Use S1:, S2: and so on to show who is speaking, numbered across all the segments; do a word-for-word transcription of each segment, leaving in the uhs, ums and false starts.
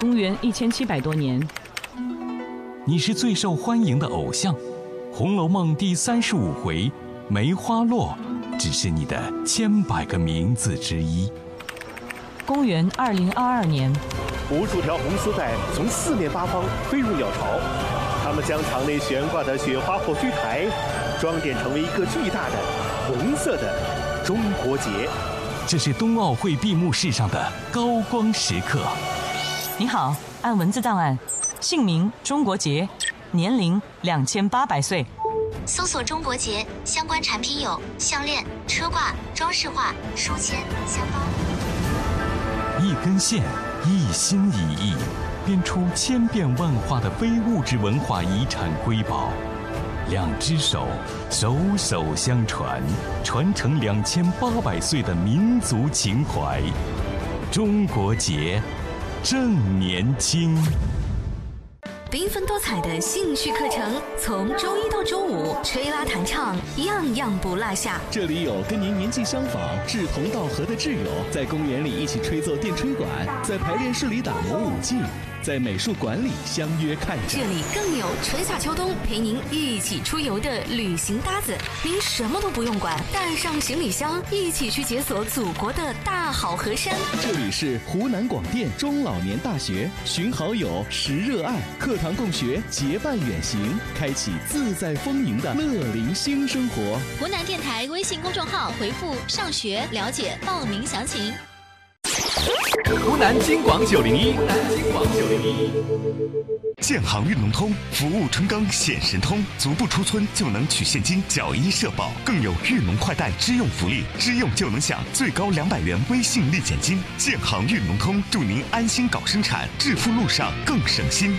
S1: 公元一千七百多年。
S2: 你是最受欢迎的偶像，《红楼梦》第三十五回梅花落只是你的千百个名字之一。
S1: 公元二零二二年，
S3: 无数条红丝带从四面八方飞入鸟巢，它们将场内悬挂的雪花火炬台装点成为一个巨大的红色的中国结。
S2: 这是冬奥会闭幕式上的高光时刻。
S1: 你好，按文字档案，姓名中国结，年龄两千八百岁。
S4: 搜索中国结相关产品有项链、车挂、装饰画、书签、香包。
S2: 一根线，一心一意，编出千变万化的非物质文化遗产瑰宝。两只手，手手相传，传承两千八百岁的民族情怀。中国结，正年轻。
S5: 缤纷多彩的兴趣课程，从周一到周五，吹拉弹唱，样样不落下。
S6: 这里有跟您年纪相仿、志同道合的挚友，在公园里一起吹奏电吹管，在排练室里打磨舞技，在美术馆里相约看展。
S5: 这里更有春夏秋冬陪您一起出游的旅行搭子，您什么都不用管，带上行李箱，一起去解锁祖国的大好河山。
S6: 这里是湖南广电中老年大学，寻好友，识热爱，课堂共学，结伴远行，开启自在丰盈的乐龄新生活。
S7: 湖南电台微信公众号回复“上学”了解报名详情。
S8: 湖南金广九零一，湖南金广九零一。
S9: 建行运农通服务春耕显神通，足不出村就能取现金缴医社保，更有运农快贷支用福利，支用就能享最高两百元微信立减金。建行运农通祝您安心搞生产，致富路上更省心。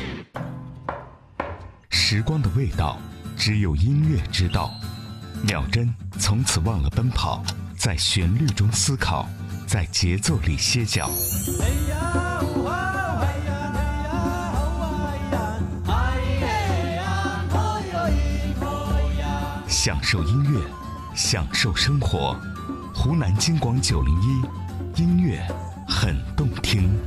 S9: 时光的味道，只有音乐知道。秒针从此忘了奔跑，在旋律中思考，在节奏里歇脚。享受音乐，享受生活。湖南金广九零一，音乐很动听。